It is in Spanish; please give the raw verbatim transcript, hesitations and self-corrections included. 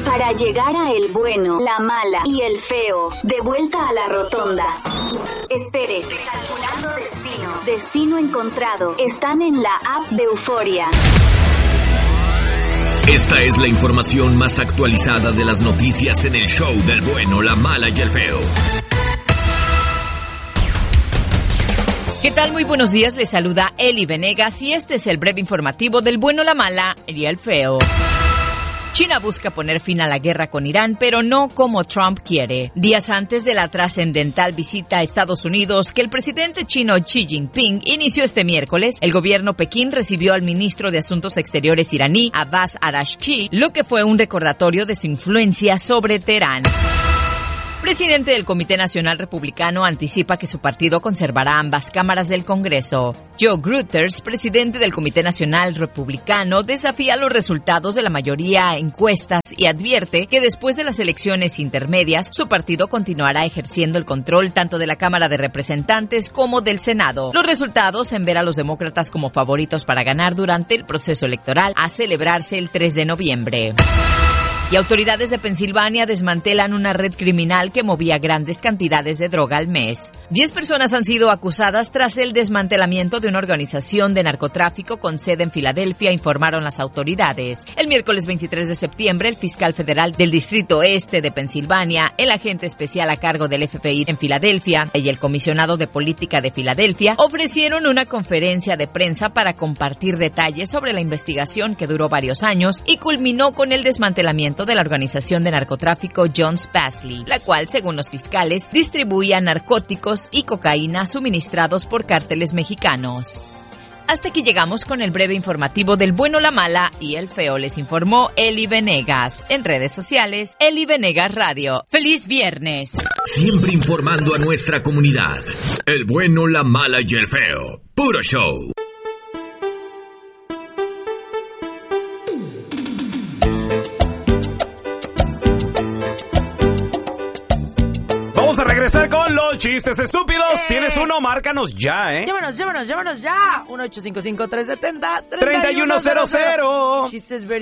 para llegar a el bueno, la mala y el feo. De vuelta a la rotonda. Espere, calculando destino. Destino encontrado. Están en la app de Euforia. Esta es la información más actualizada de las noticias en el show del bueno, la mala y el feo. ¿Qué tal? Muy buenos días, les saluda Eli Venegas y este es el breve informativo del bueno, la mala y el feo. China busca poner fin a la guerra con Irán, pero no como Trump quiere. Días antes de la trascendental visita a Estados Unidos que el presidente chino Xi Jinping inició este miércoles, el gobierno Pekín recibió al ministro de Asuntos Exteriores iraní, Abbas Araghchi, lo que fue un recordatorio de su influencia sobre Teherán. Presidente del Comité Nacional Republicano anticipa que su partido conservará ambas cámaras del Congreso. Joe Gruters, presidente del Comité Nacional Republicano, desafía los resultados de la mayoría encuestas y advierte que después de las elecciones intermedias, su partido continuará ejerciendo el control tanto de la Cámara de Representantes como del Senado. Los resultados en ver a los demócratas como favoritos para ganar durante el proceso electoral a celebrarse el tres de noviembre. Y autoridades de Pensilvania desmantelan una red criminal que movía grandes cantidades de droga al mes. Diez personas han sido acusadas tras el desmantelamiento de una organización de narcotráfico con sede en Filadelfia, informaron las autoridades. El miércoles veintitrés de septiembre, el fiscal federal del Distrito Este de Pensilvania, el agente especial a cargo del F B I en Filadelfia y el comisionado de política de Filadelfia ofrecieron una conferencia de prensa para compartir detalles sobre la investigación que duró varios años y culminó con el desmantelamiento de la organización de narcotráfico Jones Pasley, la cual, según los fiscales, distribuía narcóticos y cocaína suministrados por cárteles mexicanos. Hasta aquí llegamos con el breve informativo del bueno, la mala y el feo. Les informó Eli Venegas. En redes sociales, Eli Venegas Radio. ¡Feliz viernes! Siempre informando a nuestra comunidad. El bueno, la mala y el feo. Puro show. Vamos a regresar con los chistes estúpidos. Eh. ¿Tienes uno? Márcanos ya, ¿eh? Llámanos, llámanos, llámanos ya. uno ocho cinco cinco, tres siete cero, tres uno cero cero. Chistes very